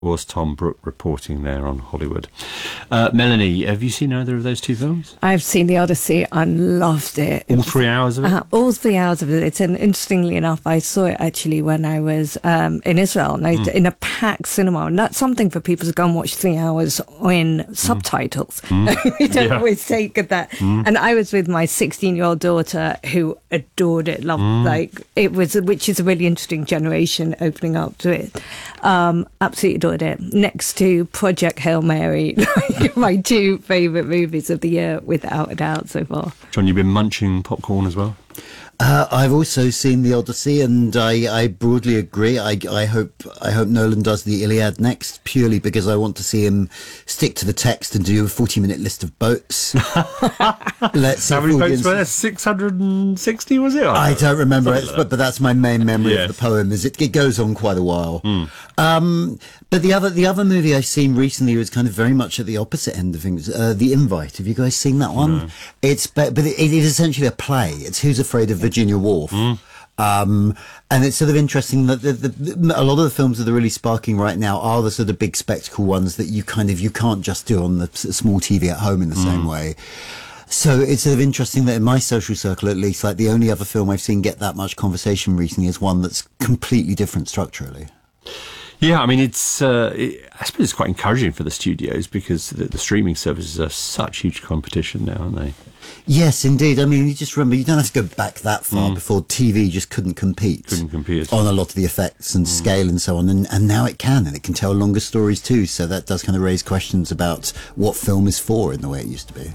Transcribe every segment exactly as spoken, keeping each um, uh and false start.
Was Tom Brooke reporting there on Hollywood. Uh, Melanie, have you seen either of those two films? I've seen The Odyssey and loved it. All three hours of it? Uh, all three hours of it. It's an, interestingly enough, I saw it actually when I was um, in Israel, and I, mm. in a packed cinema. And that's something for people to go and watch three hours in mm. subtitles. Mm. We don't yeah. always take that. Mm. And I was with my sixteen-year-old daughter who adored it, loved mm. like it was, which is a really interesting generation opening up to it. Um, absolutely adored it. Next to Project Hail Mary, like my two favourite movies of the year, without a doubt, so far. John, you've been munching popcorn as well? Uh, I've also seen The Odyssey, and I, I broadly agree. I, I hope I hope Nolan does the Iliad next, purely because I want to see him stick to the text and do a forty-minute list of boats. Let's see. How many boats were there? six hundred sixty, was it? I don't remember it, like but, but that's my main memory yes. of the poem. Is it, it goes on quite a while. Mm. Um, but the other the other movie I've seen recently was kind of very much at the opposite end of things. Uh, The Invite. Have you guys seen that one? No. It's but, but it, it is essentially a play. It's Who's Afraid of Virginia Woolf. Mm. Um, and it's sort of interesting that the, the, a lot of the films that are really sparking right now are the sort of big spectacle ones that you kind of, you can't just do on the small T V at home in the mm. same way. So it's sort of interesting that in my social circle, at least, like the only other film I've seen get that much conversation recently is one that's completely different structurally. Yeah, I mean, it's, uh, it, I suppose it's quite encouraging for the studios because the, the streaming services are such huge competition now, aren't they? Yes, indeed. I mean, you just remember, you don't have to go back that far mm. before T V just couldn't compete. Couldn't compete. On a lot of the effects and mm. scale and so on. And, and now it can, and it can tell longer stories too. So that does kind of raise questions about what film is for in the way it used to be.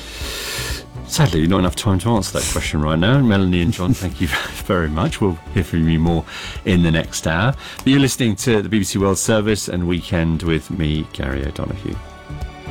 Sadly, not enough time to answer that question right now. Melanie and John, thank you very much. We'll hear from you more in the next hour. But you're listening to the B B C World Service and Weekend with me, Gary O'Donoghue.